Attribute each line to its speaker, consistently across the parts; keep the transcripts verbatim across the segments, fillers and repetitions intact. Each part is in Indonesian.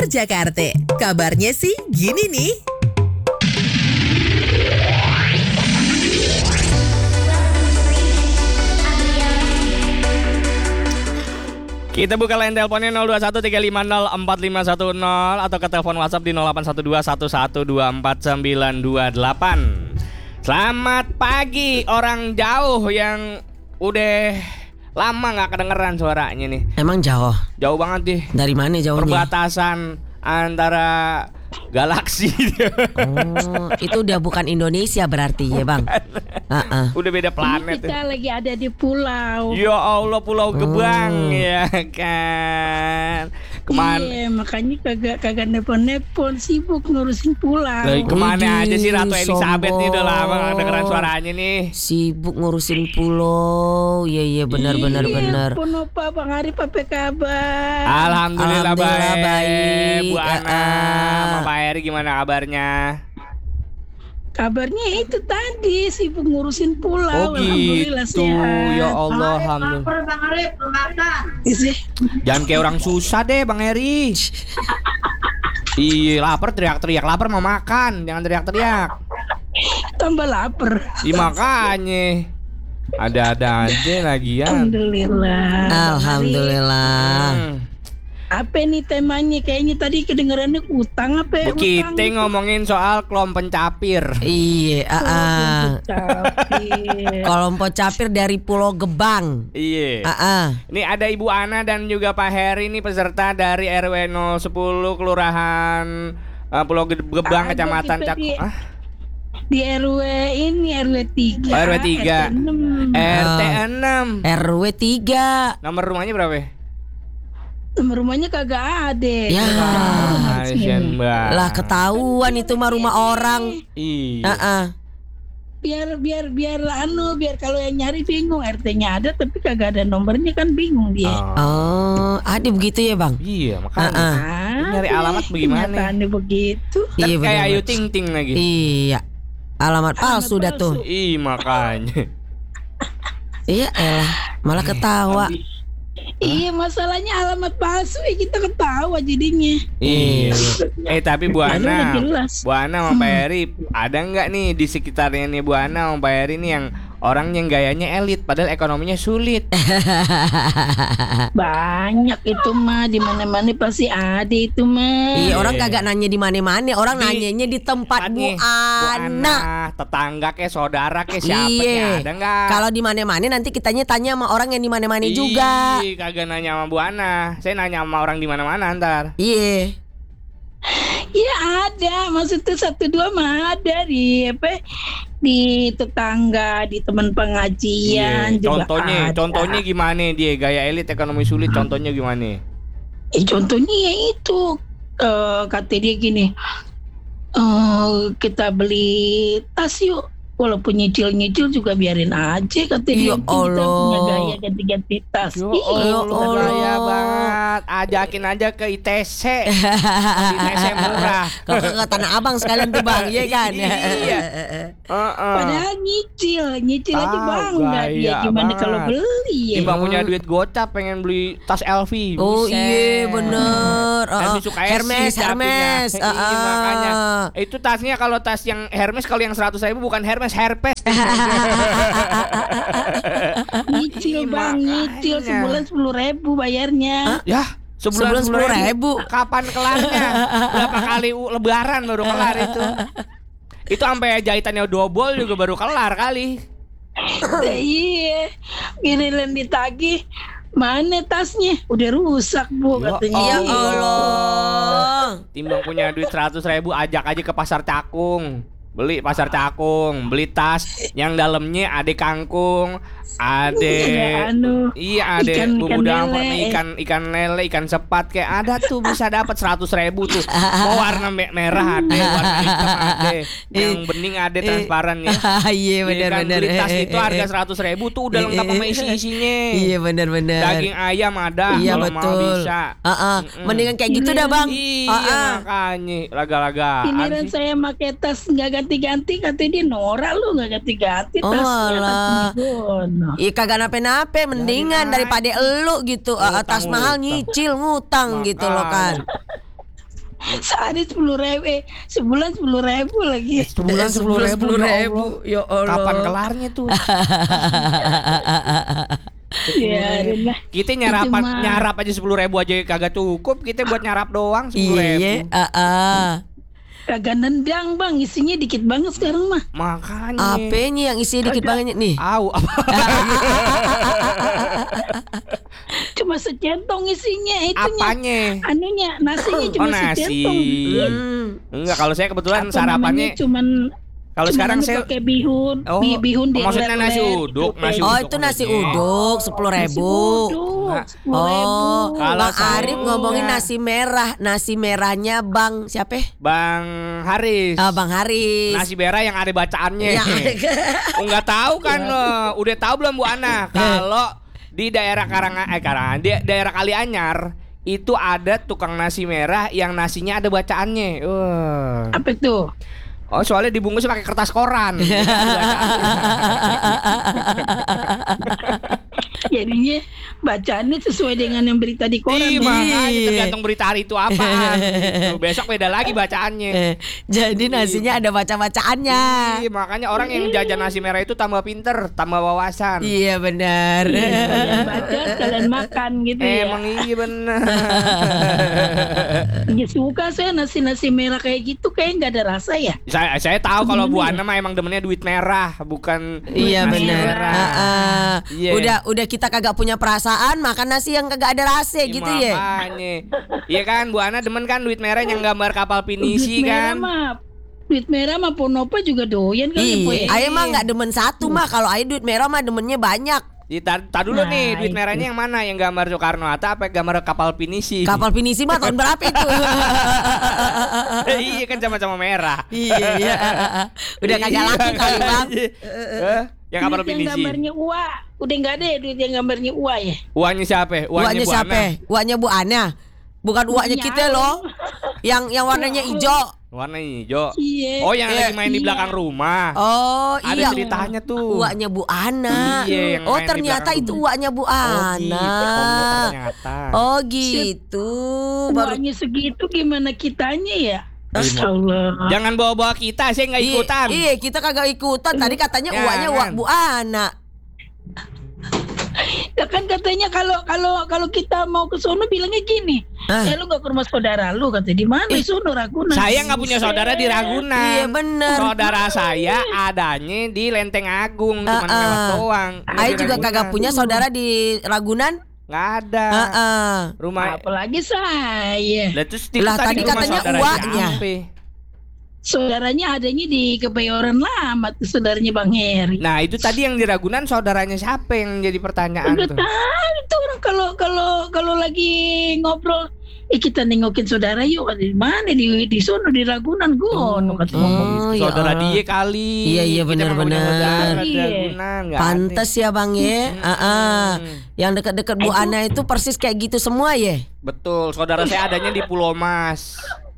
Speaker 1: Kabar Jakarta. Kabarnya sih gini nih.
Speaker 2: Kita buka line teleponnya nol dua satu tiga lima nol empat lima satu nol atau ke telepon WhatsApp di nol delapan satu dua satu satu dua empat sembilan dua delapan. Selamat pagi orang jauh yang udah lama nggak kedengeran suaranya nih.
Speaker 3: Emang jauh?
Speaker 2: Jauh banget deh.
Speaker 3: Dari mana jauhnya?
Speaker 2: Perbatasan antara galaksi.
Speaker 3: Oh, itu udah bukan Indonesia berarti ya bang? Uh-uh.
Speaker 2: Udah beda planet.
Speaker 4: Ini kita lagi ada di pulau.
Speaker 2: Ya Allah, Pulau Gebang
Speaker 3: oh.
Speaker 2: ya kan. Kemana?
Speaker 4: Iya, makanya kagak kagak nepon-nepon, sibuk ngurusin pulau.
Speaker 2: Lagi kemana
Speaker 3: Widih,
Speaker 2: aja sih Ratu Elizabeth nih, udah lama gak dengeran
Speaker 3: sombong.
Speaker 2: suaranya nih.
Speaker 3: Sibuk ngurusin pulau. Iya iya benar benar
Speaker 4: Iya,
Speaker 3: benar.
Speaker 4: Ponopa Bang Arif apa kabar?
Speaker 2: Alhamdulillah,
Speaker 3: Alhamdulillah
Speaker 2: baik.
Speaker 3: baik.
Speaker 2: Bu Ana,
Speaker 3: Ah, ah.
Speaker 2: sama Pak Heri gimana kabarnya?
Speaker 4: Kabarnya itu tadi sibuk ngurusin
Speaker 2: Oh
Speaker 4: pulau. Alhamdulillah
Speaker 2: gitu,
Speaker 4: sehat.
Speaker 2: ya Allah, alhamdulillah.
Speaker 4: Bang Arif, makan. Isi.
Speaker 2: Jangan kayak orang susah deh Bang Heri. Iya, lapar teriak-teriak, lapar mau makan, jangan teriak-teriak.
Speaker 4: Tambah lapar.
Speaker 2: Iya makanya. Ada-ada aja lagian.
Speaker 4: Alhamdulillah.
Speaker 3: Alhamdulillah.
Speaker 2: Hmm.
Speaker 4: Apa nih temanya? Kayaknya tadi kedengarannya utang apa?
Speaker 2: Bu kita ngomongin soal kelompok pencapir.
Speaker 3: Iya. ah, ah.
Speaker 4: Capir.
Speaker 3: Kelompok capir dari Pulau Gebang.
Speaker 2: Iya.
Speaker 3: Ah, ah.
Speaker 2: Ini ada Ibu Ana dan juga Pak Heri ini peserta dari R W nol satu Kelurahan uh, Pulau Ge- Gebang,
Speaker 4: Ada
Speaker 2: Kecamatan
Speaker 4: kita
Speaker 2: Cak.
Speaker 4: di-
Speaker 2: Ah,
Speaker 4: Di R W ini R W tiga.
Speaker 2: Oh, R W tiga.
Speaker 4: R T enam.
Speaker 2: R T enam.
Speaker 3: R W tiga.
Speaker 2: Nomor rumahnya berapa? ya?
Speaker 4: Nomor rumahnya kagak ada.
Speaker 3: Ya.
Speaker 2: Ah, kasian banget.
Speaker 3: Lah ketahuan itu mah rumah orang.
Speaker 2: Iya.
Speaker 3: Ah, ah.
Speaker 4: Biar biar biar anu biar kalau yang nyari bingung, R T-nya ada tapi kagak ada nomornya kan bingung dia.
Speaker 2: Oh.
Speaker 3: Oh, ada begitu ya bang?
Speaker 2: Iya,
Speaker 3: Ah,
Speaker 2: makanya.
Speaker 3: ah.
Speaker 2: Ini nyari alamat bagaimana?
Speaker 4: Kenyataannya begitu.
Speaker 2: Kan
Speaker 3: Iya,
Speaker 2: kayak
Speaker 3: benar,
Speaker 2: Ayu
Speaker 3: benar.
Speaker 2: Ting Ting lagi.
Speaker 3: Iya. Alamat palsu dah
Speaker 4: palsu.
Speaker 3: tuh.
Speaker 2: Ih, makanya.
Speaker 3: Iya elah, malah ketawa.
Speaker 4: Iya, masalahnya alamat palsu ya kita ketawa jadinya.
Speaker 2: Iya. Eh tapi Bu
Speaker 4: Lalu udah
Speaker 2: Ana,
Speaker 4: jelas.
Speaker 2: Bu Ana sama Pak Heri, ada nggak nih di sekitarnya nih Bu Ana sama Pak Heri nih yang orang yang gayanya elit padahal ekonominya sulit?
Speaker 4: Banyak itu mah di mana-mana pasti ada itu mah.
Speaker 3: Iya, orang kagak nanya di mana-mana, orang
Speaker 2: Di-
Speaker 3: nanyanya di tempat Bu
Speaker 2: Nih, Bu
Speaker 3: Ana.
Speaker 2: tetangga ke saudara ke siapa
Speaker 3: Iya.
Speaker 2: ke ada nggak?
Speaker 3: Kalau di mana-mana nanti kitanya tanya sama orang yang di mana-mana juga.
Speaker 2: Ih, kagak nanya sama Bu Ana. Saya nanya sama orang di mana-mana ntar.
Speaker 3: Iya.
Speaker 4: Iya ada, maksudnya satu dua mah ada di apa di tetangga, di teman pengajian
Speaker 2: Iya.
Speaker 4: juga
Speaker 2: Contohnya,
Speaker 4: ada.
Speaker 2: contohnya gimana dia gaya elit ekonomi sulit? Contohnya gimana?
Speaker 4: Eh, contohnya ya itu eh, kata dia gini, eh, kita beli tas yuk, walaupun nyicil-nyicil juga biarin aja kata dia.
Speaker 3: Ya
Speaker 4: Itu kita
Speaker 3: Allah.
Speaker 4: punya gaya ganti-ganti tas.
Speaker 2: Yo
Speaker 4: Iya,
Speaker 2: Allah,
Speaker 3: Allah.
Speaker 2: gaya banget. Ajakin aja ke I T C. I T C murah.
Speaker 3: Kalau ke Tanah Abang sekalian tuh bang, iya kan?
Speaker 2: Iya. Heeh.
Speaker 4: Padahal nyicil, nyicil aja
Speaker 2: Tahu,
Speaker 4: bangga dia
Speaker 2: gaya
Speaker 4: gimana
Speaker 2: banget.
Speaker 4: kalau beli ya.
Speaker 2: Timbang punya duit gocap pengen beli tas L V.
Speaker 3: Oh
Speaker 2: Buset.
Speaker 3: iya bener.
Speaker 2: Kan
Speaker 3: Ah,
Speaker 2: suka
Speaker 3: Hermes,
Speaker 2: Esi
Speaker 3: Hermes.
Speaker 2: jatuhnya.
Speaker 3: Ah,
Speaker 2: Iya, makanya.
Speaker 3: ah.
Speaker 2: Itu tasnya kalau tas yang Hermes, kalau yang seratus ribu bukan Hermes, Herpes.
Speaker 4: Nyicil bang, nyicil
Speaker 2: Makanya.
Speaker 4: sebulan sepuluh ribu bayarnya.
Speaker 2: Ya,
Speaker 3: Sebulan
Speaker 2: sebulan
Speaker 3: sepuluh ribu.
Speaker 2: Kapan kelarnya? Berapa kali u- lebaran baru kelar itu? Itu sampai jahitannya double juga baru kelar kali.
Speaker 4: Iya, giliran ditagih, mana tasnya? Udah rusak bu
Speaker 2: Ya
Speaker 4: katanya.
Speaker 3: Ya
Speaker 2: Allah.
Speaker 3: Allah.
Speaker 2: Timbang punya duit seratus ribu, ajak aja ke pasar Cakung. Beli pasar Cakung, beli tas yang dalamnya ada kangkung, ada
Speaker 4: Ada anu,
Speaker 2: iya ada
Speaker 4: ikan-
Speaker 2: bumbu
Speaker 4: ikan
Speaker 2: dapur,
Speaker 4: lele.
Speaker 2: ikan ikan lele, ikan sepat kayak ada tuh bisa dapat seratus ribu tuh. Mau warna me- merah ada, warna hitam ada, yang bening ada transparan ya.
Speaker 3: Iya benar
Speaker 2: kan,
Speaker 3: benar.
Speaker 2: beli tas itu harga seratus ribu tuh udah lengkap sama isi-isinya.
Speaker 3: Iya benar benar.
Speaker 2: Daging ayam ada,
Speaker 3: Iya
Speaker 2: kalau mau
Speaker 3: betul.
Speaker 2: bisa.
Speaker 3: Ah, ah.
Speaker 2: Mm-mm.
Speaker 3: Mendingan kayak gitu dah bang.
Speaker 2: Iya
Speaker 3: Ah, ah.
Speaker 2: makanya laga-lagaan
Speaker 4: giliran
Speaker 2: sih.
Speaker 4: saya pakai tas nggak ganti-ganti, katanya dia norak lu nggak ganti-ganti
Speaker 3: Oh,
Speaker 4: tasnya.
Speaker 3: alah.
Speaker 4: Katanya.
Speaker 3: Iya kagak nape-nape, mendingan
Speaker 2: Dari
Speaker 3: daripada elu gitu. Ah, ah, tas
Speaker 2: Ngutang,
Speaker 3: mahal
Speaker 2: ngutang.
Speaker 3: nyicil ngutang gitu loh kan.
Speaker 4: Sehari sepuluh ribu, eh, sebulan sepuluh ribu lagi.
Speaker 2: Sebulan sepuluh ribu,
Speaker 3: Ya Allah.
Speaker 2: Kapan kelarnya tuh?
Speaker 4: Biarin lah.
Speaker 2: Kita nyarap
Speaker 4: Itu mah.
Speaker 2: nyarap aja sepuluh ribu aja kagak cukup. Kita buat nyarap doang sepuluh ribu.
Speaker 3: Iya, ah, ah.
Speaker 4: Kagak nendang bang, isinya dikit banget sekarang mah.
Speaker 2: Makanya.
Speaker 3: Apanya yang isinya dikit banget nih?
Speaker 2: Au, apa?
Speaker 4: Cuma secentong isinya itunya.
Speaker 2: Apanya?
Speaker 4: Anunya nasinya cuma
Speaker 2: Oh, nasi.
Speaker 4: secentong.
Speaker 2: Hmm. Enggak, kalau saya kebetulan
Speaker 4: Apa
Speaker 2: sarapannya
Speaker 4: namanya, cuman
Speaker 2: kalau
Speaker 4: cuman
Speaker 2: sekarang
Speaker 4: anu
Speaker 2: saya
Speaker 4: pakai bihun,
Speaker 2: Oh,
Speaker 4: bi- bihun di
Speaker 2: maksudnya nasi uduk, nasi
Speaker 3: Oh,
Speaker 2: uduk
Speaker 3: itu nasi
Speaker 2: maksudnya.
Speaker 3: uduk sepuluh ribu.
Speaker 2: Nggak.
Speaker 3: Oh,
Speaker 2: Kalau
Speaker 3: Bang
Speaker 2: saya-
Speaker 3: Arif ngomongin nasi merah, nasi merahnya Bang siapa?
Speaker 2: Bang Haris.
Speaker 3: Ah, Bang Haris.
Speaker 2: Nasi merah yang ada bacaannya.
Speaker 3: Ya.
Speaker 2: Enggak tahu kan lo. Udah tahu belum Bu Ana kalau di daerah Karangan eh Karangan, di daerah Kalianyar itu ada tukang nasi merah yang nasinya ada bacaannya. Wah.
Speaker 4: Apa itu?
Speaker 2: Oh, soalnya dibungkus pakai kertas koran.
Speaker 4: Jadinya bacaannya sesuai dengan yang berita di koran.
Speaker 2: Ih,
Speaker 4: Bang.
Speaker 2: makanya
Speaker 3: Iya.
Speaker 2: tergantung berita hari itu apaan. Gitu. Besok beda lagi bacaannya.
Speaker 3: Eh, Jadi nasinya ada baca-bacaannya.
Speaker 2: Iya, makanya orang yang jajan nasi merah itu tambah pinter, tambah wawasan.
Speaker 3: Iya benar.
Speaker 4: Kalian baca, kalian makan gitu ya.
Speaker 2: Emang iya bener.
Speaker 4: Ya, suka saya nasi-nasi merah kayak gitu kayak nggak ada rasa ya.
Speaker 2: Saya saya tahu kalau Bu Ana mah emang demennya duit merah, bukan
Speaker 3: Iya
Speaker 2: nasi
Speaker 3: benar.
Speaker 2: merah.
Speaker 3: Ah, ah.
Speaker 2: Iya.
Speaker 3: Udah udah kita kagak punya perasaan makan nasi yang kagak ada rasa
Speaker 2: Iya,
Speaker 3: gitu ya.
Speaker 2: makanya. Iya kan Bu Ana demen kan duit merah yang gambar kapal pinisi
Speaker 4: Duit merah
Speaker 2: kan.
Speaker 4: mah, duit merah mah Ponopa juga doyan kan ya, Po,
Speaker 3: Iya,
Speaker 4: ya?
Speaker 3: Ayo mah nggak demen satu mah. Kalau Ayo duit merah mah demennya banyak.
Speaker 2: Iya, tar, tar dulu
Speaker 4: Nah,
Speaker 2: nih duit
Speaker 4: itu.
Speaker 2: merahnya yang mana? Yang gambar Soekarno Hatta apa gambar kapal pinisi?
Speaker 3: Kapal pinisi mah tahun berapa itu?
Speaker 2: Iya kan sama-sama merah.
Speaker 3: Iya, iya. Udah kagak laku kali Bang.
Speaker 2: Eh, yang kapal
Speaker 4: Duit yang
Speaker 2: pinisi.
Speaker 4: gambarnya Ua, udah nggak ada ya duit yang gambarnya Ua ya.
Speaker 2: Uangnya siapa?
Speaker 3: Uaknya
Speaker 2: Bu
Speaker 3: siapa?
Speaker 2: Ana.
Speaker 3: Uaknya Bu Ana. Bukan uaknya
Speaker 4: Uaknya
Speaker 3: kita
Speaker 4: Ana.
Speaker 3: loh. Yang yang warnanya hijau.
Speaker 2: Warna hijau.
Speaker 4: Iya.
Speaker 2: Oh, yang
Speaker 3: Iya.
Speaker 2: lagi main di
Speaker 4: Iya.
Speaker 2: belakang rumah.
Speaker 3: Oh
Speaker 2: Ada
Speaker 3: iya.
Speaker 2: ceritanya tuh.
Speaker 3: Uaknya Bu Ana.
Speaker 2: Iya, yang
Speaker 3: Oh
Speaker 2: main di
Speaker 3: ternyata
Speaker 2: belakang
Speaker 3: itu
Speaker 2: rumah.
Speaker 3: uaknya Bu
Speaker 2: Oh,
Speaker 3: Ana.
Speaker 2: gitu. Oh, ternyata.
Speaker 3: Oh gitu. Baru
Speaker 4: Uangnya segitu gimana kitanya ya? Masya Allah.
Speaker 2: Jangan bawa-bawa kita, saya nggak
Speaker 3: Iya,
Speaker 2: ikutan.
Speaker 3: Iya, kita kagak ikutan. Tadi katanya
Speaker 2: Jangan.
Speaker 3: uaknya uak Bu Ana.
Speaker 4: Ya kan katanya kalau kalau kalau kita mau ke sono bilangnya gini,
Speaker 3: Ah.
Speaker 4: eh lu gak ke rumah saudara lu, kata di mana di sono Ragunan.
Speaker 2: Saya nggak punya saudara di Ragunan.
Speaker 3: Iya bener.
Speaker 2: Saudara saya adanya di Lenteng Agung, cuma
Speaker 3: Ah, ah.
Speaker 2: lewat doang.
Speaker 3: Ayo
Speaker 2: Di
Speaker 3: juga
Speaker 2: Ragunan.
Speaker 3: kagak punya saudara di Ragunan.
Speaker 2: Nggak ada.
Speaker 3: Heeh.
Speaker 2: Rumah.
Speaker 4: Apalagi saya.
Speaker 2: Lah terus itu
Speaker 3: Lah, tadi
Speaker 2: rumah
Speaker 3: katanya
Speaker 2: saudara
Speaker 3: uaknya.
Speaker 2: siapa?
Speaker 4: Saudaranya adanya di Kebayoran Lama tuh saudaranya Bang Heri.
Speaker 2: Nah itu tadi yang di Ragunan saudaranya siapa yang jadi pertanyaan
Speaker 4: Udah
Speaker 2: tuh?
Speaker 4: tahu itu orang kalau kalau kalau lagi ngobrol, eh kita nengokin saudara yuk, kata, di mana di di sono di Ragunan gono kata ngomong.
Speaker 3: Oh, ya
Speaker 2: Saudara
Speaker 3: Allah.
Speaker 2: dia kali.
Speaker 3: Iya, iya,
Speaker 2: Kita nggak punya
Speaker 3: benar-benar.
Speaker 2: saudara di
Speaker 4: Iya.
Speaker 2: Ragunan, nggak
Speaker 3: Pantes ya Bang ya. Heeh. Yang dekat-dekat Bu
Speaker 4: Itu-
Speaker 3: Ana itu persis kayak gitu semua ya.
Speaker 2: ada. Betul, saudara saya adanya di Pulau Mas.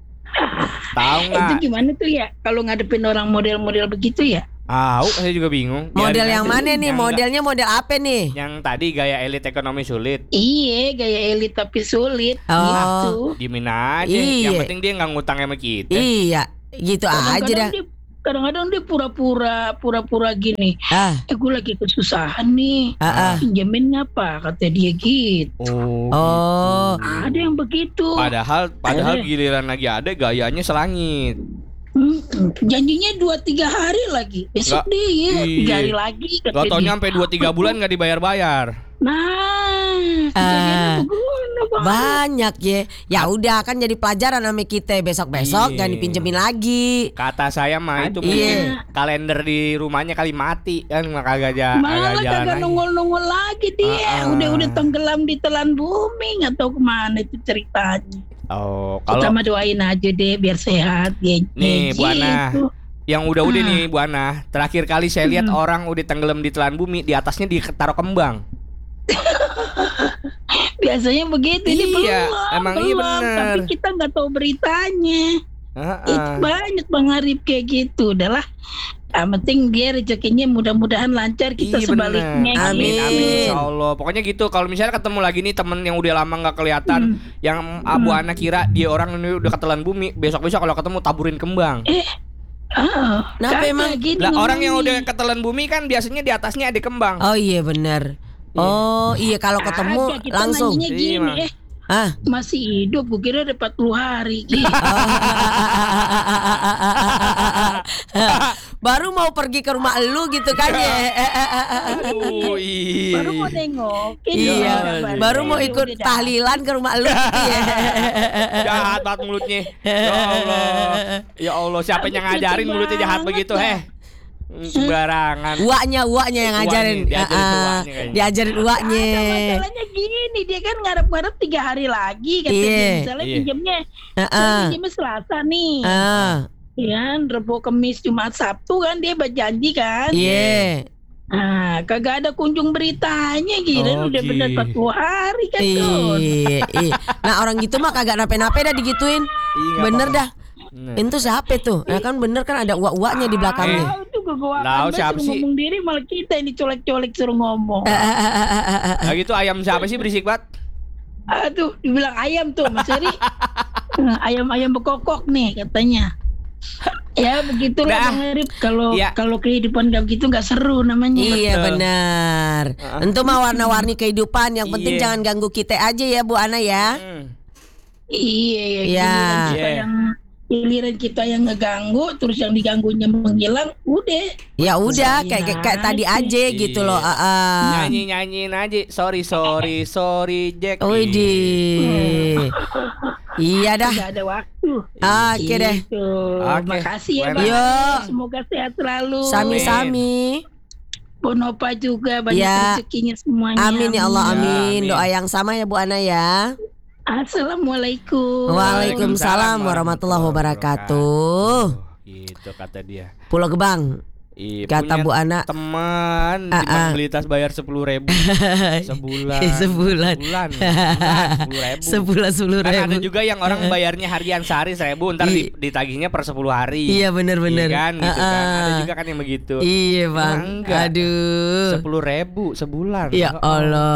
Speaker 2: Tahu
Speaker 4: Eh, itu
Speaker 2: nggak?
Speaker 4: gimana tuh ya kalau ngadepin orang model-model begitu ya?
Speaker 2: Tahu, saya juga bingung.
Speaker 3: Model
Speaker 2: Biarin
Speaker 3: yang
Speaker 2: aja.
Speaker 3: mana nih?
Speaker 2: Yang
Speaker 3: Modelnya model apa nih?
Speaker 2: nggak- Yang tadi gaya elit ekonomi sulit.
Speaker 4: Iya, gaya elit tapi sulit.
Speaker 3: Oh.
Speaker 4: Gitu.
Speaker 2: Diemin aja.
Speaker 3: Iya.
Speaker 2: Yang penting dia nggak ngutang sama kita.
Speaker 3: Iya, gitu aja
Speaker 4: Kadang-kadang
Speaker 3: dah.
Speaker 4: dia, kadang-kadang dia pura-pura pura-pura gini.
Speaker 3: Ah,
Speaker 4: Eh, gue lagi kesusahan nih.
Speaker 3: ah, ah.
Speaker 4: Pinjemin ngapa? Kata dia gitu.
Speaker 2: Oh.
Speaker 3: Oh,
Speaker 4: Ada yang begitu.
Speaker 2: Padahal padahal
Speaker 4: Eh.
Speaker 2: giliran lagi ada gayanya selangit.
Speaker 4: Hmm, janjinya dua tiga hari lagi. Besok
Speaker 2: Nggak-
Speaker 4: deh ya,
Speaker 2: iya.
Speaker 4: tiga hari lagi kata
Speaker 2: Gak taunya
Speaker 4: dia.
Speaker 2: sampai dua tiga bulan nggak dibayar-bayar.
Speaker 4: Nah,
Speaker 3: Ah.
Speaker 4: kejadiannya begono, Bang.
Speaker 3: banyak ya. Ya udah kan jadi pelajaran sama kita besok-besok
Speaker 2: Iya.
Speaker 3: jangan dipinjemin lagi.
Speaker 2: Kata saya mah itu
Speaker 4: Iya.
Speaker 2: mungkin kalender di rumahnya kali mati kan maka kagak ja-
Speaker 4: Malah
Speaker 2: kagak jalan
Speaker 4: kagak
Speaker 2: lagi.
Speaker 4: nongol-nongol lagi dia.
Speaker 2: Ah, ah.
Speaker 4: Udah udah tenggelam di telan bumi, nggak tahu kemana itu ceritanya.
Speaker 2: Oh,
Speaker 4: Kita
Speaker 2: kalau
Speaker 4: mah doain aja deh biar sehat ya.
Speaker 2: Nih,
Speaker 4: ya
Speaker 2: Bu Ana.
Speaker 4: gitu.
Speaker 2: yang udah-udah
Speaker 4: Ah.
Speaker 2: nih Bu Ana, terakhir kali saya lihat
Speaker 4: Hmm.
Speaker 2: orang udah tenggelam di telan bumi, di atasnya ditaruh kembang.
Speaker 4: Biasanya begitu ini
Speaker 2: Iya,
Speaker 4: belum,
Speaker 2: emang iya
Speaker 4: belum.
Speaker 2: bener.
Speaker 4: Tapi kita nggak tahu beritanya.
Speaker 2: Heeh.
Speaker 4: Itu banyak Bang Arif kayak gitu. Udahlah, Yang penting dia rezekinya mudah-mudahan lancar, kita
Speaker 2: Iya,
Speaker 4: sebaliknya.
Speaker 2: bener.
Speaker 3: Amin.
Speaker 4: gitu.
Speaker 2: Amin, insya Allah. Pokoknya gitu. Kalau misalnya ketemu lagi nih temen yang udah lama nggak kelihatan, yang Abu Ana kira dia orang ini udah ketelan bumi, besok-besok kalau ketemu taburin kembang.
Speaker 4: Eh, ah,
Speaker 3: Kenapa
Speaker 4: kagak
Speaker 3: emang?
Speaker 4: gitu
Speaker 2: Lah orang yang udah
Speaker 4: ngomongnya.
Speaker 2: ketelan bumi kan biasanya di atasnya ada kembang.
Speaker 3: Oh iya benar. Oh iya kalau ketemu
Speaker 4: Kagak, kita
Speaker 3: langsung.
Speaker 4: nanyanya gini,
Speaker 2: Iya,
Speaker 4: eh
Speaker 3: Ah.
Speaker 4: masih hidup, gue kira ada empat puluh hari gitu.
Speaker 3: Baru mau pergi ke rumah lu gitu kan ya.
Speaker 2: Aduh, iya.
Speaker 4: Baru mau nengokin.
Speaker 3: Iya,
Speaker 2: Iya,
Speaker 3: baru
Speaker 2: iya.
Speaker 3: mau ikut
Speaker 4: Udah
Speaker 3: tahlilan ke rumah lu gitu ya.
Speaker 2: Jahat banget mulutnya. Ya Allah. Ya Allah, siapa yang ngajarin mulutnya jahat begitu, heh? Sembarangan.
Speaker 3: Uaknya, uaknya yang ngajarin.
Speaker 2: Uaknya, diajarin
Speaker 3: Ah,
Speaker 2: uaknya kayaknya.
Speaker 3: diajarin uaknya.
Speaker 4: Ada masalahnya gini, dia kan ngarep-ngarep tiga hari lagi katanya.
Speaker 3: Iya.
Speaker 4: Misalnya
Speaker 2: Iya.
Speaker 4: pinjemnya,
Speaker 3: Ah,
Speaker 4: saya
Speaker 3: ah.
Speaker 4: pinjemnya Selasa nih.
Speaker 3: Ah,
Speaker 4: Ya, Rebo, Kemis, Jumat, Sabtu kan dia berjanji kan.
Speaker 3: iya.
Speaker 4: Nah, kagak ada kunjung beritanya gitu.
Speaker 2: Oh,
Speaker 4: Udah benar
Speaker 2: gitu.
Speaker 4: empat puluh hari kan tuh.
Speaker 3: Iya, iya. Nah orang gitu mah kagak nape-nape dah digituin.
Speaker 2: Iya, nggak
Speaker 3: Bener
Speaker 2: apa-apa.
Speaker 3: dah.
Speaker 2: Nah.
Speaker 3: Itu siapa tuh? Ya kan bener kan ada uak-uaknya di belakangnya.
Speaker 4: Ah, itu gua
Speaker 2: Tahu siapa
Speaker 4: suruh
Speaker 2: sih?
Speaker 4: ngomong diri malah kita ini colek-colek suruh ngomong.
Speaker 2: Nah gitu ayam siapa sih berisik banget?
Speaker 4: Aduh, dibilang ayam tuh Mas Heri. Nah, ayam-ayam bekokok nih katanya. Ya begitulah
Speaker 2: Udah.
Speaker 4: Bang Herip. Kalau
Speaker 2: Iya.
Speaker 4: kalau kehidupan kayak gitu nggak seru namanya.
Speaker 3: Iya
Speaker 2: Betul.
Speaker 3: benar. Untuk mau warna-warni kehidupan, yang penting
Speaker 2: Iya.
Speaker 3: jangan ganggu kita aja ya Bu Ana ya.
Speaker 2: Hmm.
Speaker 4: Iya, iya.
Speaker 3: Iya.
Speaker 4: Giliran kita
Speaker 2: Iya.
Speaker 4: yang giliran kita yang ngeganggu, terus yang diganggunya menghilang, udah.
Speaker 3: Ya udah
Speaker 4: Usahain
Speaker 3: kayak kayak, kayak tadi aja
Speaker 2: Iya.
Speaker 3: gitu loh. Ah, ah.
Speaker 2: Nyanyi nyanyiin aja. Sorry sorry sorry Jack.
Speaker 3: Widih. Iya dah.
Speaker 4: Tidak ada waktu.
Speaker 3: Oke deh.
Speaker 4: Gitu.
Speaker 2: Oke.
Speaker 4: Makasih ya
Speaker 2: Bueno.
Speaker 4: Bang.
Speaker 3: Yuk.
Speaker 4: Semoga sehat selalu.
Speaker 3: Sami-sami.
Speaker 4: Bonopa juga banyak
Speaker 3: Ya.
Speaker 4: rezekinya semuanya.
Speaker 3: Amin ya Allah,
Speaker 2: Amin.
Speaker 3: amin.
Speaker 2: Amin.
Speaker 3: Doa yang sama ya Bu Ana ya.
Speaker 4: Assalamualaikum.
Speaker 3: Waalaikumsalam warahmatullahi wabarakatuh.
Speaker 2: Gitu kata dia.
Speaker 3: Pulau Gebang.
Speaker 2: Iya,
Speaker 3: Kata
Speaker 2: punya
Speaker 3: Bu Ana.
Speaker 2: teman
Speaker 3: Ah,
Speaker 2: di
Speaker 3: ah.
Speaker 2: beli tas bayar sepuluh ribu sebulan.
Speaker 3: Sebulan.
Speaker 2: Sebulan. Sepuluh ribu.
Speaker 3: Sebulan sepuluh
Speaker 2: Kan ada
Speaker 3: ribu.
Speaker 2: juga yang orang bayarnya harian sehari seribu, ntar di- ditagihnya per sepuluh hari.
Speaker 3: Iya bener-bener.
Speaker 2: Iya kan, gitu kan.
Speaker 3: Ah,
Speaker 2: Ada
Speaker 3: ah.
Speaker 2: juga kan yang begitu.
Speaker 3: Iya bang.
Speaker 2: Nah, enggak.
Speaker 3: Aduh.
Speaker 2: Sepuluh ribu sebulan.
Speaker 3: Ya
Speaker 2: Oh,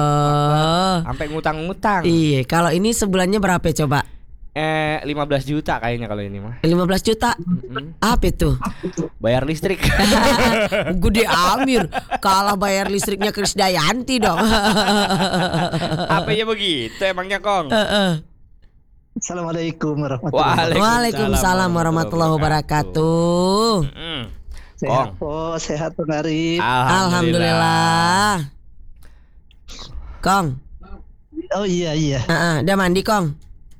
Speaker 3: Allah.
Speaker 2: sampai ngutang-ngutang.
Speaker 3: Iya. Kalau ini sebulannya berapa coba?
Speaker 2: Eh lima belas juta kayaknya kalau ini mah.
Speaker 3: lima belas juta.
Speaker 2: Mm-mm.
Speaker 3: Apa itu?
Speaker 2: Bayar listrik.
Speaker 3: Gede Amir. Kalah bayar listriknya Krisdayanti dong.
Speaker 2: Apa ya begitu emangnya Kong?
Speaker 3: Heeh.
Speaker 5: Assalamualaikum warahmatullahi wabarakatuh.
Speaker 3: Waalaikumsalam warahmatullahi wabarakatuh.
Speaker 2: Mm.
Speaker 5: Sehat
Speaker 2: Kong.
Speaker 5: po, sehat Bang Arif.
Speaker 3: Alhamdulillah. Kong.
Speaker 5: Oh iya iya,
Speaker 3: Heeh, udah mandi Kong?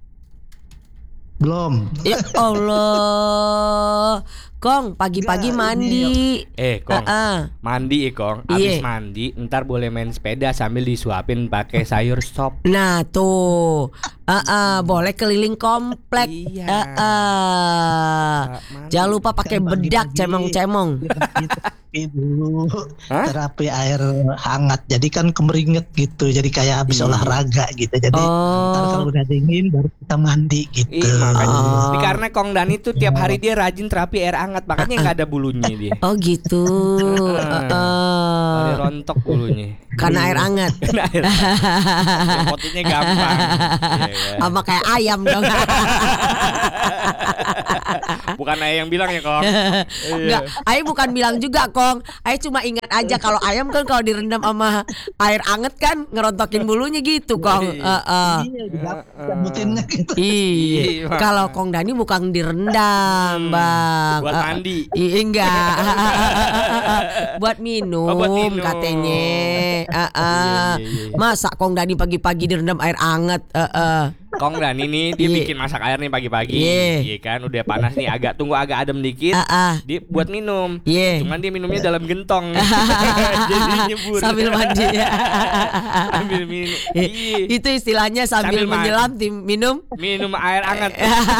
Speaker 5: belum.
Speaker 3: Ya Allah. Kong, pagi-pagi
Speaker 5: Enggak,
Speaker 3: mandi.
Speaker 2: Eh Kong,
Speaker 3: Heeh.
Speaker 2: mandi eh Kong.
Speaker 3: Iya.
Speaker 2: Abis mandi ntar boleh main sepeda sambil disuapin pakai sayur sop.
Speaker 3: Nah tuh, Heeh, boleh keliling komplek.
Speaker 2: Iya.
Speaker 3: Heeh.
Speaker 2: Mandi.
Speaker 3: Jangan lupa pakai
Speaker 5: Kan
Speaker 3: bedak
Speaker 5: pagi-pagi
Speaker 3: cemong-cemong.
Speaker 5: Terapi dulu,
Speaker 2: Hah?
Speaker 5: terapi air hangat. Jadi kan kemeringet gitu. Jadi kayak habis
Speaker 2: Iya.
Speaker 5: olahraga gitu. Jadi ntar
Speaker 3: Oh.
Speaker 5: kalau udah dingin baru kita mandi gitu.
Speaker 2: Iya makanya.
Speaker 3: Oh.
Speaker 2: Ini karena Kong Dani tuh tiap hari dia rajin terapi air hangat, makanya nggak ada bulunya dia.
Speaker 3: Oh gitu.
Speaker 2: Ada
Speaker 3: Heeh.
Speaker 2: rontok bulunya.
Speaker 3: Karena air hangat.
Speaker 2: Kena air. Ya, potongnya gampang. Iya, kan?
Speaker 3: Sama kayak ayam dong.
Speaker 2: Bukan ayah yang bilang ya Kong.
Speaker 3: Enggak, Ayah bukan bilang juga Kong. Ayah cuma ingat aja kalau ayam kan kalau direndam sama air anget kan ngerontokin bulunya gitu Kong. Heeh.
Speaker 5: Iya, digambutinnya gitu.
Speaker 3: Iya.
Speaker 2: Iya.
Speaker 3: Kalau Kong Dani bukan direndam, Bang.
Speaker 2: Buat
Speaker 3: Eh,
Speaker 2: mandi.
Speaker 3: Iya enggak. Buat minum,
Speaker 2: Oh, buat minum.
Speaker 3: katanya. Heeh.
Speaker 2: Iya, iya, iya.
Speaker 3: Masa Kong Dani pagi-pagi direndam air anget? Heeh.
Speaker 2: Kong Dani nih dia
Speaker 3: Iya.
Speaker 2: bikin masak air nih pagi-pagi.
Speaker 3: Iya.
Speaker 2: Iya kan udah panas nih, agak tunggu agak adem dikit.
Speaker 3: Heeh.
Speaker 2: Dia buat minum.
Speaker 3: Iya.
Speaker 2: Cuman dia minumnya dalam gentong. Jadi nyebur.
Speaker 3: Sambil mandi.
Speaker 2: Sambil minum. Iya.
Speaker 3: Itu istilahnya sambil,
Speaker 2: Sambil mandi.
Speaker 3: menyelam tim minum.
Speaker 2: Minum air hangat.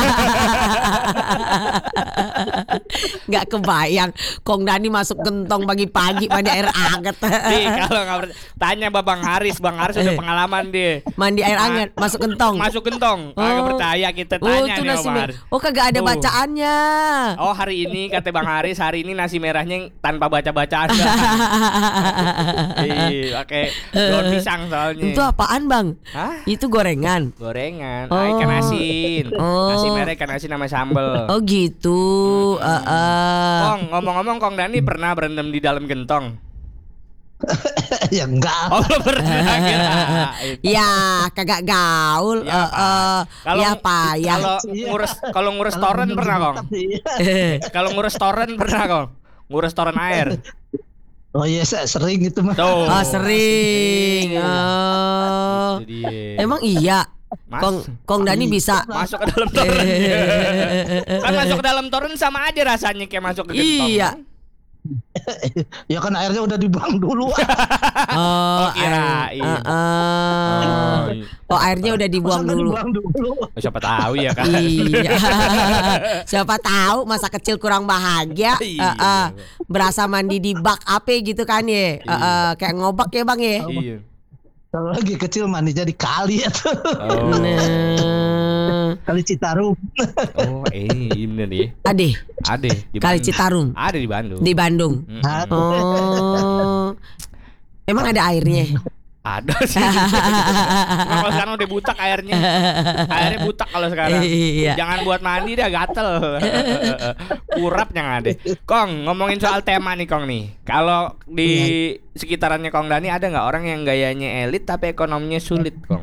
Speaker 3: Nggak kebayang Kong Dani masuk gentong pagi-pagi mandi air anget.
Speaker 2: Nih kalau nggak percaya, tanya Babang Haris. Bang Haris udah pengalaman dia.
Speaker 3: Mandi air anget masuk gentong.
Speaker 2: Masuk masuk gentong.
Speaker 3: Oh.
Speaker 2: Kagak percaya kita
Speaker 3: Oh,
Speaker 2: tanya
Speaker 3: itu
Speaker 2: nih
Speaker 3: nasi
Speaker 2: Om
Speaker 3: merah.
Speaker 2: Haris.
Speaker 3: Oh, kagak ada
Speaker 2: Tuh.
Speaker 3: bacaannya.
Speaker 2: Oh hari ini kata Bang Haris, hari ini nasi merahnya tanpa baca-bacaan. Iya, pakai daun pisang soalnya.
Speaker 3: Itu apaan, Bang?
Speaker 2: Hah?
Speaker 3: Itu gorengan.
Speaker 2: Gorengan,
Speaker 3: Oh.
Speaker 2: ah, ikan asin.
Speaker 3: Oh.
Speaker 2: Nasi merah ikan asin sama sambel.
Speaker 3: Oh gitu. Eh, eh.
Speaker 2: Kong, ngomong-ngomong Kong Dani pernah berendam di dalam gentong?
Speaker 5: Ya enggak.
Speaker 2: Oh belum pernah kira.
Speaker 3: Ya, kagak gaul.
Speaker 2: Ya,
Speaker 3: Eh, eh.
Speaker 2: Kalau
Speaker 3: Ya, payah.
Speaker 2: kalau ngurus kalau ngurus toren pernah Kong? Kalau ngurus toren pernah Kong? Ngurus toren air.
Speaker 5: Oh iya, saya sering itu mah.
Speaker 2: Tuh.
Speaker 3: Oh, sering. Oh.
Speaker 2: Itu dia.
Speaker 3: Emang iya.
Speaker 2: Mas-
Speaker 3: Kong Kong Dani bisa.
Speaker 2: masuk ke dalam toren. Kan masuk ke dalam toren sama aja rasanya kayak masuk ke gentong.
Speaker 3: Iya.
Speaker 5: Ya kan airnya udah dibuang dulu.
Speaker 3: Oh,
Speaker 2: Oh, kirain.
Speaker 3: air- eh, eh.
Speaker 2: Oh, iya.
Speaker 3: Oh, airnya udah dibuang
Speaker 5: Masa
Speaker 3: dulu.
Speaker 5: dibuang dulu.
Speaker 2: Siapa tahu ya kan.
Speaker 3: Iya. Siapa tahu masa kecil kurang bahagia,
Speaker 2: Iya.
Speaker 3: eh, eh, berasa mandi di bak apa gitu kan ya. Eh, eh, kayak ngobak ya, Bang ya.
Speaker 2: Iya.
Speaker 5: Kalau lagi kecil mandinya di kali ya tuh.
Speaker 2: Oh.
Speaker 3: Nah,
Speaker 5: Kali Citarum.
Speaker 2: Oh, eh bener ya.
Speaker 3: Ade,
Speaker 2: Ada di
Speaker 3: Kali
Speaker 2: Bandung.
Speaker 3: Citarum
Speaker 2: Ada di Bandung.
Speaker 3: di Bandung.
Speaker 2: Mm-mm.
Speaker 3: Oh. Emang ada airnya?
Speaker 2: Ada sih. Cuma kalau sekarang udah butak airnya. Airnya butak kalau sekarang.
Speaker 3: Iya.
Speaker 2: Jangan buat mandi dah gatel. Kurap yang ada. Kong, ngomongin soal tema nih Kong nih. Kalau di sekitarannya Kong Dani ada nggak orang yang gayanya elit tapi ekonominya sulit Kong?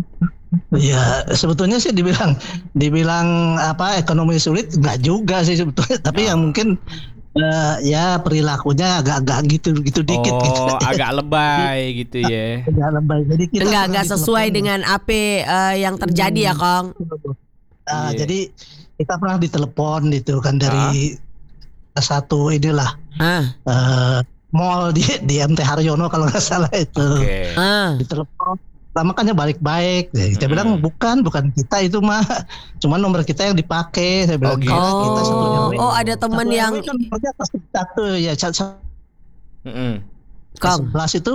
Speaker 5: Ya sebetulnya sih dibilang dibilang apa ekonomi sulit enggak juga sih sebetulnya. Tapi yang mungkin eh, ya perilakunya agak-agak gitu gitu dikit
Speaker 2: Oh,
Speaker 5: gitu.
Speaker 2: agak lebay gitu ya.
Speaker 5: Agak lebay. Jadi kita
Speaker 3: Enggak
Speaker 5: pernah
Speaker 3: enggak sesuai
Speaker 5: ditelepon.
Speaker 3: dengan apa eh, yang terjadi ya, Kong.
Speaker 5: Nah,
Speaker 2: Iya.
Speaker 5: jadi kita pernah ditelepon gitu kan dari satu inilah
Speaker 3: Ah,
Speaker 5: eh, mall di di M T Haryono kalau nggak salah itu.
Speaker 2: Oke.
Speaker 3: ah.
Speaker 5: Ditelepon lama kan baik-baik. Ya, kita
Speaker 2: Mm-mm.
Speaker 5: bilang bukan, bukan kita itu mah, cuma nomor kita yang dipakai. Saya bilang
Speaker 2: Oh, gitu.
Speaker 5: "Karena kita satu R W."
Speaker 3: Oh, ada teman
Speaker 5: Satu
Speaker 3: yang
Speaker 5: R W kan nomornya pasti satu ya satu
Speaker 2: Mm-mm.
Speaker 3: Kong.
Speaker 5: sebelas itu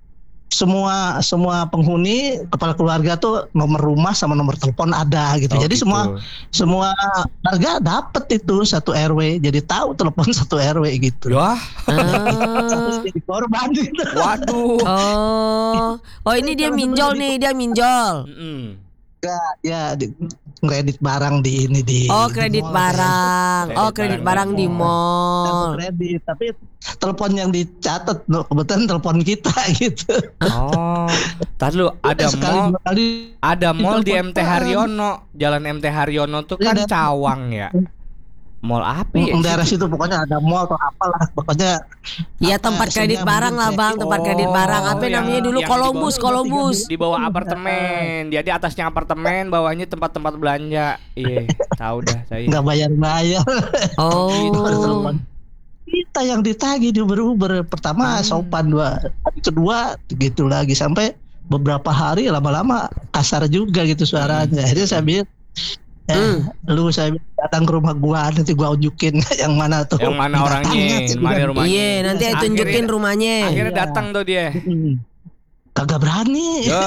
Speaker 5: semua semua penghuni kepala keluarga tuh nomor rumah sama nomor telepon ada gitu.
Speaker 2: Oh,
Speaker 5: Jadi
Speaker 2: gitu.
Speaker 5: semua semua warga dapet itu satu R W. Jadi tahu telepon satu R W gitu.
Speaker 2: Wah,
Speaker 3: Ah.
Speaker 5: Jadi korban gitu.
Speaker 2: waduh.
Speaker 3: Oh. Oh, ini dia minjol nih, dia minjol.
Speaker 2: Mm-mm.
Speaker 5: Ya di, kredit barang di ini di
Speaker 3: Oh,
Speaker 5: di
Speaker 3: kredit
Speaker 5: mall.
Speaker 3: barang. Oh,
Speaker 2: Kredit
Speaker 3: kredit
Speaker 2: barang
Speaker 3: barang
Speaker 2: di
Speaker 3: di
Speaker 5: Kartu
Speaker 3: mall.
Speaker 5: kredit, tapi telepon yang dicatat loh, kebetulan telepon kita gitu.
Speaker 2: Oh, tar lu ada
Speaker 5: Sekali
Speaker 2: mall,
Speaker 5: dua kali
Speaker 2: ada mall di M T
Speaker 5: Ditelepon.
Speaker 2: Haryono, Jalan M T Haryono tuh kan
Speaker 5: Iya, dan-
Speaker 2: Cawang ya. Mall apa ya?
Speaker 5: mm, daerah situ pokoknya ada mall atau apalah pokoknya.
Speaker 3: Ya
Speaker 5: apa,
Speaker 3: tempat kredit
Speaker 5: sehingga
Speaker 3: barang lah,
Speaker 5: mungkin
Speaker 3: Bang, tempat
Speaker 2: Oh,
Speaker 3: kredit barang. Apa
Speaker 2: yang-
Speaker 3: namanya dulu
Speaker 2: yang
Speaker 3: Columbus,
Speaker 5: di bawah-
Speaker 3: Columbus.
Speaker 2: Di bawah apartemen. Dia di atasnya apartemen, bawahnya tempat-tempat belanja. Iya, tahu dah saya.
Speaker 5: nggak bayar-bayar.
Speaker 3: Oh.
Speaker 5: Ada telepon. Kita yang ditagih di Uber-Uber pertama
Speaker 2: Hmm.
Speaker 5: sopan, dua hari kedua gitu lagi sampai beberapa hari lama-lama kasar juga gitu suaranya. Akhirnya saya bilang eh,
Speaker 3: Hmm.
Speaker 5: lu saya bilang, datang ke rumah gua nanti gua unjukin yang mana tuh.
Speaker 2: Yang mana orangnya,
Speaker 5: Binatangnya, sih,
Speaker 2: mana
Speaker 5: bilang.
Speaker 2: rumahnya.
Speaker 3: Iya, nanti
Speaker 2: Akhirnya-
Speaker 3: tunjukin rumahnya.
Speaker 2: Akhirnya
Speaker 5: Iya.
Speaker 2: datang tuh dia.
Speaker 5: Hmm. Kagak berani.
Speaker 2: Ya,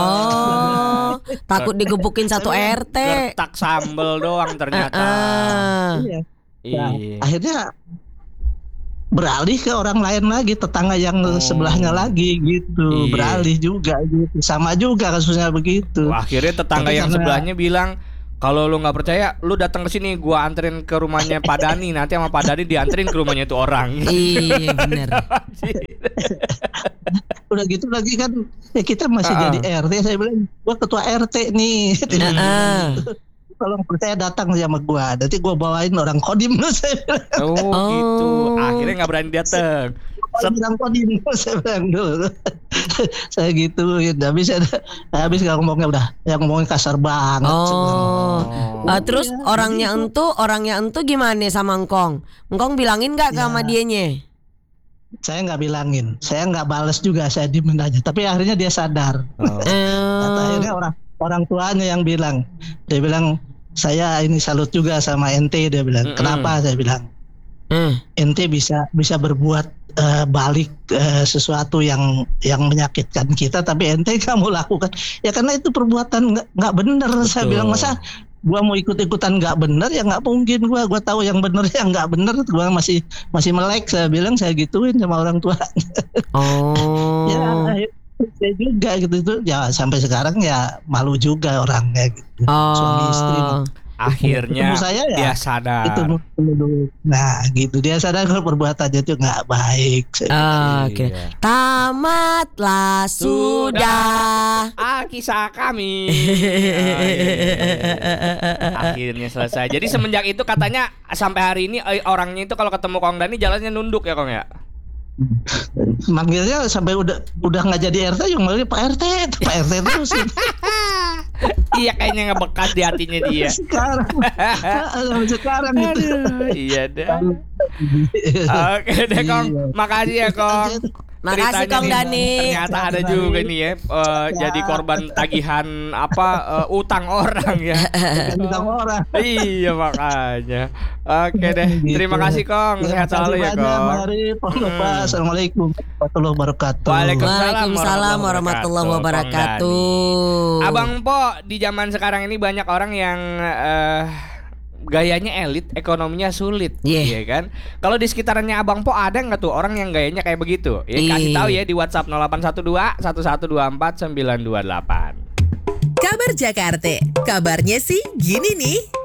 Speaker 3: Oh, takut digebukin satu R T.
Speaker 2: gertak sambel doang ternyata.
Speaker 3: Ah.
Speaker 5: Iya. Nah,
Speaker 2: Iya.
Speaker 5: akhirnya beralih ke orang lain lagi, tetangga yang
Speaker 2: Oh.
Speaker 5: sebelahnya lagi gitu.
Speaker 2: Iya.
Speaker 5: Beralih juga gitu. Sama juga kasusnya begitu.
Speaker 2: Wah, akhirnya tetangga
Speaker 5: Tapi
Speaker 2: yang
Speaker 5: karena-
Speaker 2: sebelahnya bilang, kalau lu nggak percaya, lu datang ke sini, gua anterin ke rumahnya Pak Dani. Nanti sama Pak Dani dianterin ke rumahnya itu orang.
Speaker 3: Iya, bener.
Speaker 5: Udah gitu lagi kan ya kita masih
Speaker 2: Ah.
Speaker 5: jadi R T. Saya bilang gua ketua R T nih.
Speaker 3: Ah.
Speaker 5: Kalau nggak percaya datang sama gua. Nanti gua bawain orang kodim lu, saya bilang.
Speaker 2: Oh,
Speaker 3: Oh.
Speaker 2: gitu. Akhirnya nggak berani datang. Set-
Speaker 5: Orang kodim lu, saya bilang dulu. Saya gituin. Habis ada habis nggak ngomongnya udah yang ngomongin kasar banget. Saya bilang.
Speaker 3: Oh.
Speaker 2: Oh.
Speaker 3: Ah, terus orangnya entu, orangnya entu gimana sama Engkong? Engkong bilangin nggak
Speaker 5: Ya.
Speaker 3: sama dianya?
Speaker 5: Saya nggak bilangin, saya nggak balas juga, saya diemin aja. Tapi akhirnya dia sadar.
Speaker 2: Oh.
Speaker 5: Kata
Speaker 3: Eh,
Speaker 5: akhirnya orang orang tuanya yang bilang, dia bilang saya ini salut juga sama ente, dia bilang.
Speaker 2: Mm-mm.
Speaker 5: Kenapa? Saya bilang
Speaker 3: Hmm.
Speaker 5: ente bisa bisa berbuat eh, balik eh, sesuatu yang yang menyakitkan kita, tapi ente nggak mau lakukan ya karena itu perbuatan nggak nggak benar. Saya bilang masa gua mau ikut-ikutan nggak benar ya nggak mungkin. Gua gua tahu yang benar yang nggak benar, gua masih masih melek. Saya bilang saya gituin sama orang tua.
Speaker 3: Oh.
Speaker 5: Ya saya juga gitu itu ya sampai sekarang ya malu juga orangnya gitu. Suami istri
Speaker 2: Akhirnya
Speaker 5: ketemu saya ya,
Speaker 2: dia sadar.
Speaker 5: itu nah gitu dia sadar kalau perbuatannya itu nggak baik.
Speaker 3: Ah, Oke.
Speaker 2: Iya.
Speaker 3: Tamatlah sudah.
Speaker 2: Ah, kisah kami. Ah, akhirnya selesai. Jadi semenjak itu katanya sampai hari ini eh, orangnya itu kalau ketemu Kong Dani jalannya nunduk ya Kong ya.
Speaker 5: Manggilnya sampai udah udah nggak jadi R T yang manggilnya Pak R T, Pak R T terus.
Speaker 2: Iya kayaknya ngebekas di hatinya dia.
Speaker 5: Sekarang, sampai sekarang gitu.
Speaker 2: Aduh, iya deh. Oke deh Kong, makasih ya Kong.
Speaker 3: Makasih
Speaker 2: Ceritanya
Speaker 3: Kong
Speaker 2: nih,
Speaker 3: Dani.
Speaker 2: Ternyata ada juga nih ya, uh, jadi korban tagihan apa uh, utang orang ya.
Speaker 5: Utang orang.
Speaker 2: Iya makanya. Oke deh.
Speaker 5: Gitu.
Speaker 2: Terima kasih Kong. Sehat selalu ya Kong.
Speaker 5: Mari, hmm. Assalamualaikum warahmatullahi wabarakatuh.
Speaker 3: Waalaikumsalam warahmatullahi wabarakatuh.
Speaker 2: Abang Po, di zaman sekarang ini banyak orang yang uh, gayanya elit, ekonominya sulit,
Speaker 3: yeah.
Speaker 2: Iya kan? Kalau di sekitarannya Abang Po ada nggak tuh orang yang gayanya kayak begitu? Ya kasih tahu ya di WhatsApp nol delapan satu dua satu satu dua empat sembilan dua delapan.
Speaker 1: Kabar Jakarta, kabarnya sih gini nih.